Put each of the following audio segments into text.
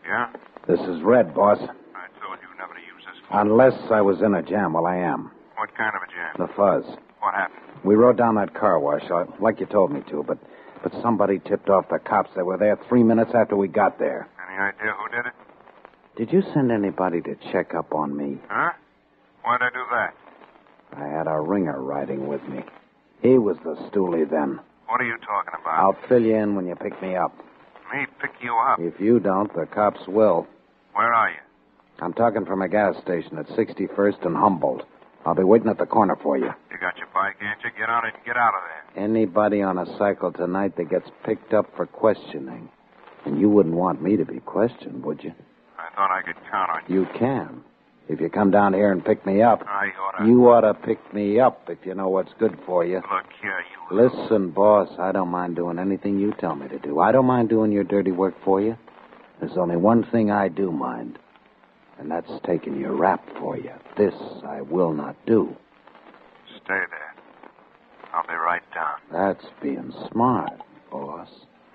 Yeah? This is Red, boss. I told you never to use this phone. Unless I was in a jam. Well, I am. What kind of a jam? The fuzz. What happened? We rode down that car wash, like you told me to, but somebody tipped off the cops that were there 3 minutes after we got there. Any idea who did it? Did you send anybody to check up on me? Huh? Why'd I do that? I had a ringer riding with me. He was the stoolie then. What are you talking about? I'll fill you in when you pick me up. Me pick you up? If you don't, the cops will. Where are you? I'm talking from a gas station at 61st and Humboldt. I'll be waiting at the corner for you. You got your bike, ain't you? Get on it and get out of there. Anybody on a cycle tonight that gets picked up for questioning. And you wouldn't want me to be questioned, would you? I thought I could count on you. You can. If you come down here and pick me up. I oughta... You ought to pick me up if you know what's good for you. Look here, you... Listen, boss, I don't mind doing anything you tell me to do. I don't mind doing your dirty work for you. There's only one thing I do mind, and that's taking your rap for you. This I will not do. Stay there. I'll be right down. That's being smart, boss.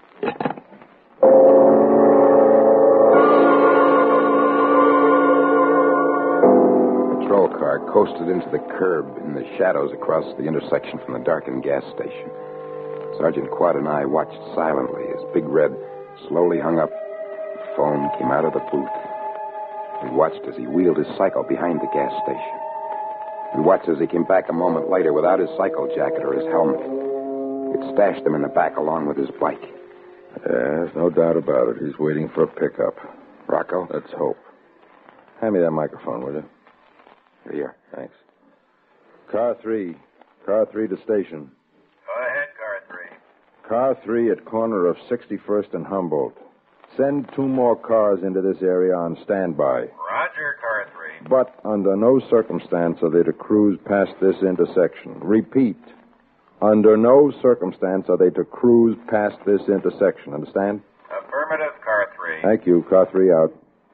Patrol car coasted into the curb in the shadows across the intersection from the darkened gas station. Sergeant Quad and I watched silently as Big Red slowly hung up. The phone came out of the booth. We watched as he wheeled his cycle behind the gas station. We watched as he came back a moment later without his cycle jacket or his helmet. It stashed him in the back along with his bike. There's no doubt about it. He's waiting for a pickup. Rocco? Let's hope. Hand me that microphone, will you? Here. Thanks. Car 3. Car 3 to station. Go ahead, Car 3. Car 3 at corner of 61st and Humboldt. Send 2 more cars into this area on standby. Roger, Car 3. But under no circumstance are they to cruise past this intersection. Repeat. Under no circumstance are they to cruise past this intersection. Understand? Affirmative, Car 3. Thank you. Car 3 out.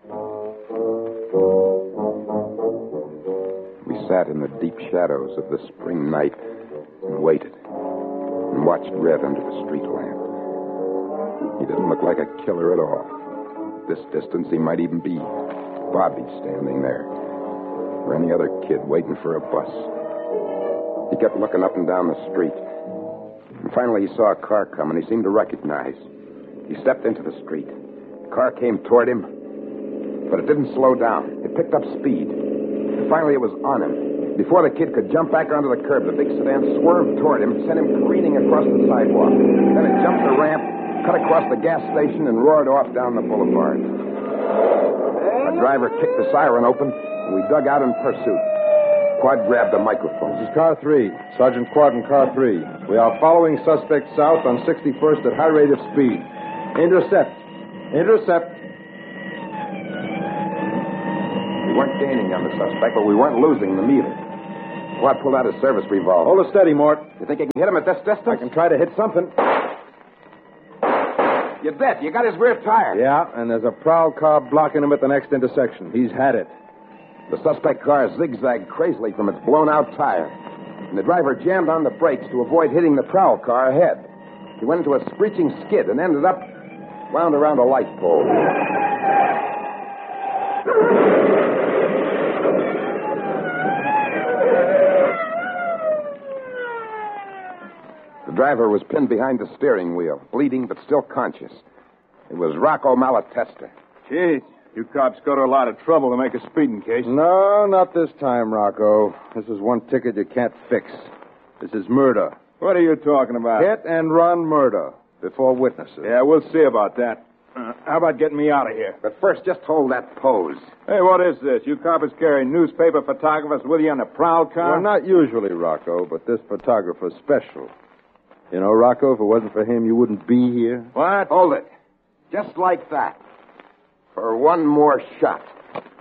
We sat in the deep shadows of the spring night and waited and watched Red under the street lamp. He didn't look like a killer at all. At this distance, he might even be Bobby standing there or any other kid waiting for a bus. He kept looking up and down the street. And finally, he saw a car coming he seemed to recognize. He stepped into the street. The car came toward him, but it didn't slow down. It picked up speed. And finally, it was on him. Before the kid could jump back onto the curb, the big sedan swerved toward him, sent him careening across the sidewalk. Then it jumped the ramp, cut across the gas station, and roared off down the boulevard. The driver kicked the siren open, and we dug out in pursuit. Quad grabbed the microphone. This is Car 3. Sergeant Quad and Car 3. We are following suspect south on 61st at high rate of speed. Intercept. Intercept. We weren't gaining on the suspect, but we weren't losing them either. Quad pulled out his service revolver. Hold it steady, Mort. You think you can hit him at this distance? I can try to hit something. You bet. You got his rear tire. Yeah, and there's a prowl car blocking him at the next intersection. He's had it. The suspect car zigzagged crazily from its blown-out tire, and the driver jammed on the brakes to avoid hitting the prowl car ahead. He went into a screeching skid and ended up wound around a light pole. The driver was pinned behind the steering wheel, bleeding but still conscious. It was Rocco Malatesta. Gee, you cops go to a lot of trouble to make a speeding case. No, not this time, Rocco. This is one ticket you can't fix. This is murder. What are you talking about? Hit and run murder before witnesses. Yeah, we'll see about that. How about getting me out of here? But first, just hold that pose. Hey, what is this? You coppers carry newspaper photographers with you on a prowl car? Well, not usually, Rocco, but this photographer's special. You know, Rocco, if it wasn't for him, you wouldn't be here. What? Hold it. Just like that. For one more shot.